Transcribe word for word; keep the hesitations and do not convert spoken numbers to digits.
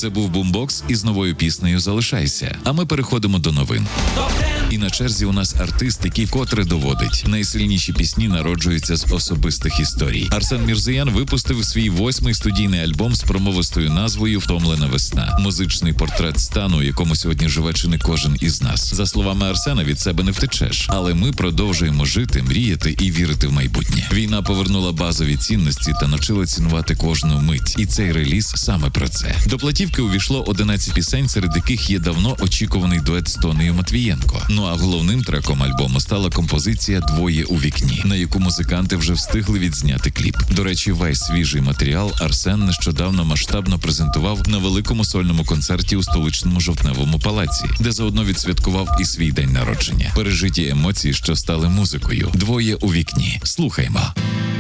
Це був бумбокс із новою піснею «Залишайся». А ми переходимо до новин. І на черзі у нас артист, який вкотре доводить: найсильніші пісні народжуються з особистих історій. Арсен Мірзоян випустив свій восьмий студійний альбом з промовистою назвою «Втомлена весна». Музичний портрет стану, у якому сьогодні живе чи не кожен із нас. За словами Арсена, від себе не втечеш. Але ми продовжуємо жити, мріяти і вірити в майбутнє. Війна повернула базові цінності та навчила цінувати кожну мить. І цей реліз саме про це. До платівки увійшло одинадцять пісень, серед яких є давно очікуваний дует з Тонею Матвієнко. Ну а головним треком альбому стала композиція «Двоє у вікні», на яку музиканти вже встигли відзняти кліп. До речі, весь свіжий матеріал Арсен нещодавно масштабно презентував на великому сольному концерті у столичному Жовтневому палаці, де заодно відсвяткував і свій день народження. Пережиті емоції, що стали музикою. «Двоє у вікні». Слухаймо.